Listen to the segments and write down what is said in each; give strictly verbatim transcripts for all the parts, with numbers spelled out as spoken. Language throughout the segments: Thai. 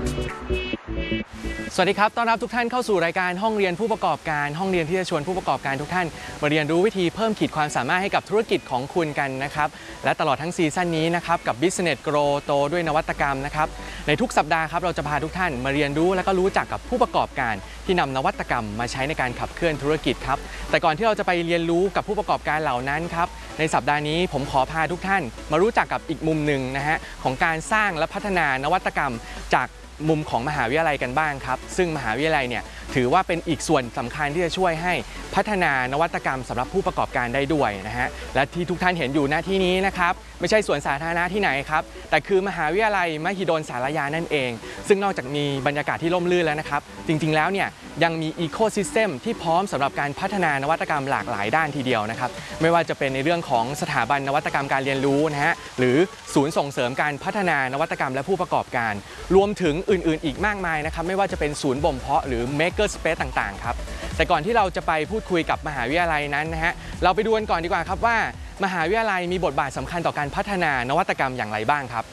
สวัสดีครับต้อนรับทุกท่านเข้าสู่รายการห้องเรียนผู้ประกอบการห้องเรียนที่จะชวนผู้ประกอบการทุกท่านมาเรียนรู้วิธีเพิ่มขีดความสามารถให้กับธุรกิจของคุณกันนะครับและตลอดทั้งซีซั่นนี้นะครับกับ Business Grow โตด้วยนวัตกรรมนะครับในทุกสัปดาห์ครับเราจะพาทุกท่านมาเรียนรู้และก็รู้จักกับผู้ประกอบการที่นำนวัตกรรมมาใช้ในการขับเคลื่อนธุรกิจครับแต่ก่อนที่เราจะไปเรียนรู้กับผู้ประกอบการเหล่านั้นครับในสัปดาห์นี้ผมขอพาทุกท่านมารู้จักกับอีกมุมหนึ่งนะฮะของการสร้างและพัฒนานวัตกรรมจากมุมของมหาวิทยาลัยกันบ้างครับซึ่งมหาวิทยาลัยเนี่ยถือว่าเป็นอีกส่วนสำคัญที่จะช่วยให้พัฒนานวัตกรรมสำหรับผู้ประกอบการได้ด้วยนะฮะและที่ทุกท่านเห็นอยู่หน้าที่นี้นะครับไม่ใช่สวนสาธารณะที่ไหนครับแต่คือมหาวิทยาลัยมหิดลสารยานั่นเองซึ่งนอกจากมีบรรยากาศที่ร่มรื่นแล้วนะครับจริงๆแล้วเนี่ยยังมีอีโคซิสเต็มที่พร้อมสำหรับการพัฒนานวัตกรรมหลากหลายด้านทีเดียวนะครับไม่ว่าจะเป็นในเรื่องของสถาบันนวัตกรรมการเรียนรู้นะฮะหรือศูนย์ส่งเสริมการพัฒนานวัตกรรมและผู้ประกอบการรวมถึงอื่นๆอีกมากมายนะครับไม่ว่าจะเป็นศูนย์บ่มเพาะหรือ Maker Space ต่างๆครับแต่ก่อนที่เราจะไปพูดคุยกับมหาวิทยาลัยนั้นนะฮะเราไปดูกันก่อนดีกว่าครับว่ามหาวิทยาลัยมีบทบาทสำคัญต่อการพัฒนานวัตกรรมอย่างไรบ้างครับ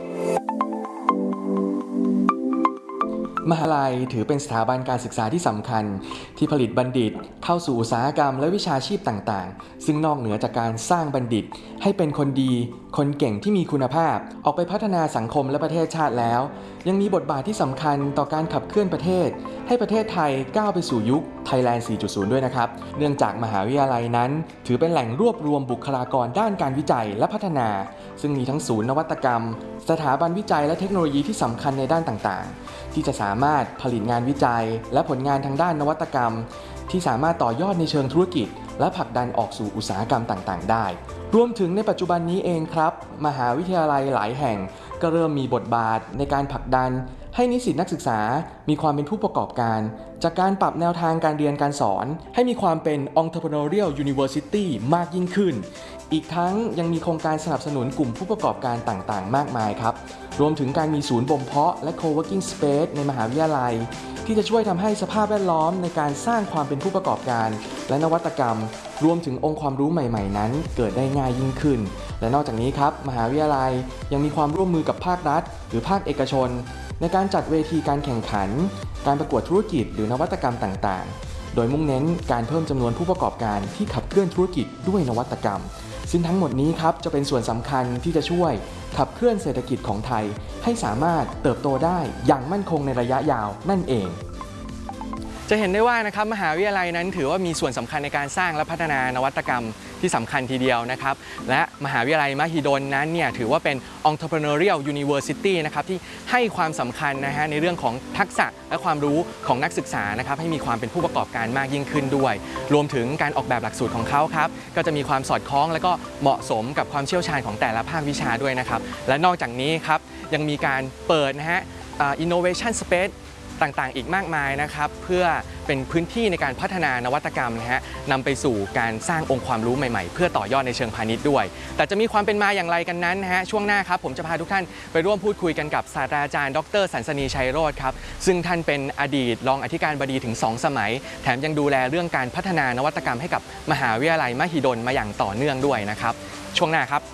มหาวิทยาลัยถือเป็นสถาบันการศึกษาที่สำคัญที่ผลิตบัณฑิตเข้าสู่อุตสาหกรรมและวิชาชีพต่างๆซึ่งนอกเหนือจากการสร้างบัณฑิตให้เป็นคนดีคนเก่งที่มีคุณภาพออกไปพัฒนาสังคมและประเทศชาติแล้วยังมีบทบาทที่สำคัญต่อการขับเคลื่อนประเทศให้ประเทศไทยก้าวไปสู่ยุค Thailand สี่จุดศูนย์ ด้วยนะครับเนื่องจากมหาวิทยาลัยนั้นถือเป็นแหล่งรวบรวมบุคลากรด้านการวิจัยและพัฒนาซึ่งมีทั้งศูนย์นวัตกรรมสถาบันวิจัยและเทคโนโลยีที่สำคัญในด้านต่างๆที่จะสามารถผลิตงานวิจัยและผลงานทางด้านนวัตกรรมที่สามารถต่อยอดในเชิงธุรกิจและผลักดันออกสู่อุตสาหกรรมต่างๆได้รวมถึงในปัจจุบันนี้เองครับมหาวิทยาลัยหลายแห่งก็เริ่มมีบทบาทในการผลักดันให้นิสิตนักศึกษามีความเป็นผู้ประกอบการจากการปรับแนวทางการเรียนการสอนให้มีความเป็น Entrepreneurial University มากยิ่งขึ้นอีกทั้งยังมีโครงการสนับสนุนกลุ่มผู้ประกอบการต่างๆมากมายครับรวมถึงการมีศูนย์บ่มเพาะและ Co-working Space ในมหาวิทยาลัยที่จะช่วยทำให้สภาพแวดล้อมในการสร้างความเป็นผู้ประกอบการและนวัตกรรมรวมถึงองค์ความรู้ใหม่ๆนั้นเกิดได้ง่ายยิ่งขึ้นและนอกจากนี้ครับมหาวิทยาลัยยังมีความร่วมมือกับภาครัฐหรือภาคเอกชนในการจัดเวทีการแข่งขันการประกวดธุรกิจหรือนวัตกรรมต่างๆโดยมุ่งเน้นการเพิ่มจำนวนผู้ประกอบการที่ขับเคลื่อนธุรกิจด้วยนวัตกรรมซึ่งทั้งหมดนี้ครับจะเป็นส่วนสำคัญที่จะช่วยขับเคลื่อนเศรษฐกิจของไทยให้สามารถเติบโตได้อย่างมั่นคงในระยะยาวนั่นเองจะเห็นได้ว่านะครับมหาวิทยาลัยนั้นถือว่ามีส่วนสำคัญในการสร้างและพัฒนานวัตกรรมที่สำคัญทีเดียวนะครับและมหาวิทยาลัยมหิดลนั้นเนี่ยถือว่าเป็น Entrepreneurial University นะครับที่ให้ความสำคัญนะฮะในเรื่องของทักษะและความรู้ของนักศึกษานะครับให้มีความเป็นผู้ประกอบการมากยิ่งขึ้นด้วยรวมถึงการออกแบบหลักสูตรของเขาครับก็จะมีความสอดคล้องและก็เหมาะสมกับความเชี่ยวชาญของแต่ละภาควิชาด้วยนะครับและนอกจากนี้ครับยังมีการเปิดนะฮะ Innovation Spaceต่างๆอีกมากมายนะครับเพื่อเป็นพื้นที่ในการพัฒนานวัตกรรมนะฮะนำไปสู่การสร้างองค์ความรู้ใหม่ๆเพื่อต่อยอดในเชิงพาณิชย์ด้วยแต่จะมีความเป็นมาอย่างไรกันนั้นนะฮะช่วงหน้าครับผมจะพาทุกท่านไปร่วมพูดคุยกันกับศาสตราจารย์ดร.สันสนีชัยโรจน์ครับซึ่งท่านเป็นอดีตรองอธิการบดีถึงสองสมัยแถมยังดูแลเรื่องการพัฒนานวัตกรรมให้กับมหาวิทยาลัยมหิดลมาอย่างต่อเนื่องด้วยนะครับช่วงหน้าครับ